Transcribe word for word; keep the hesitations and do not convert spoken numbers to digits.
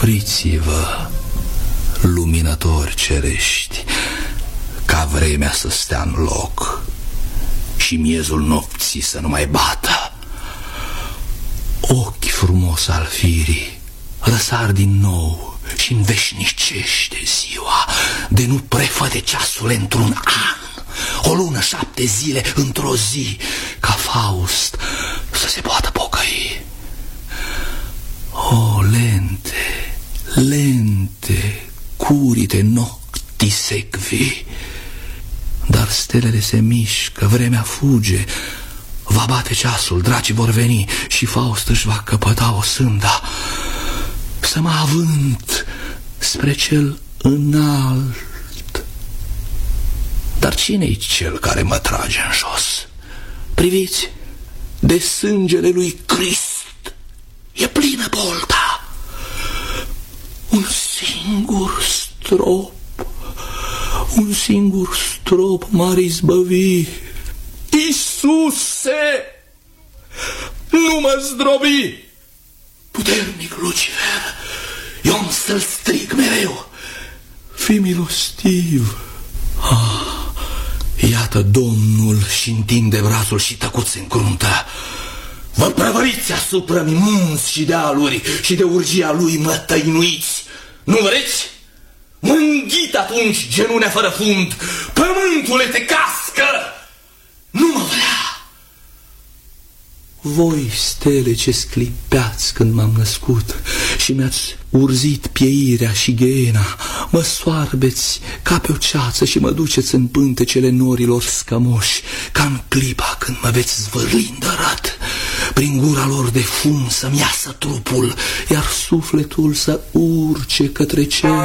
Opriți-vă, luminători cerești, ca vremea să stea în loc și miezul nopții să nu mai bată. Ochi frumos al firii, răsar din nou și înveșnicește ziua, de nu prefăde ceasul într-un an, o lună, șapte zile, într-o zi, ca Faust să se poată pocăi. O, lente, lente, curite nocti secvi, dar stelele se mișcă, vremea fuge, va bate ceasul, dracii vor veni și Faust își va căpăta o sânda să mă avânt spre cel înalt. Dar cine-i cel care mă trage în jos? Priviți, de sângele lui Crist e plină bolta. Un singur strop, un singur strop m-ar izbăvi. Iisuse, nu mă zdrobi! Puternic Lucifer, eu am să-l strig mereu. Fii milostiv. Ah, iată Domnul și întinde brațul și tăcut se încruntă. Vă prăvăliți asupra-mi munți și dealuri și de urgia lui mă tăinuiți. Nu vreți? Mă înghit atunci genunea fără fund, pământule te cască. Nu mă vrea. Voi, stele ce sclipeați când m-am născut și mi-ați urzit pieirea și gheena, mă soarbeți ca pe o ceață și mă duceți în pântecele norilor scămoși, ca în clipa când mă veți zvârli îndărât. Prin gura lor de fum să-mi iasă trupul, iar sufletul să urce către cer.